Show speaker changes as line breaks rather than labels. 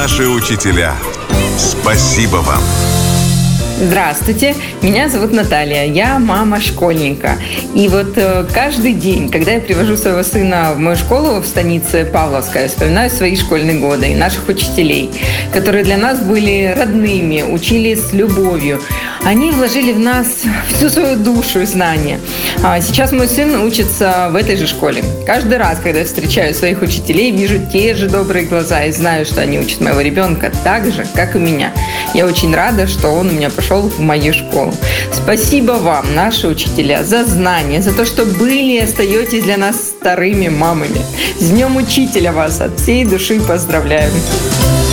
Наши учителя. Спасибо вам.
Здравствуйте, меня зовут Наталья, я мама школьника. И вот каждый день, когда я привожу своего сына в мою школу в станице Павловская, я вспоминаю свои школьные годы и наших учителей, которые для нас были родными, учили с любовью. Они вложили в нас всю свою душу и знания. Сейчас мой сын учится в этой же школе. Каждый раз, когда я встречаю своих учителей, вижу те же добрые глаза и знаю, что они учат моего ребенка так же, как и меня. Я очень рада, что он у меня пошел в мою школу. Спасибо вам, наши учителя, за знания, за то, что были и остаетесь для нас вторыми мамами. С Днем Учителя вас от всей души поздравляю.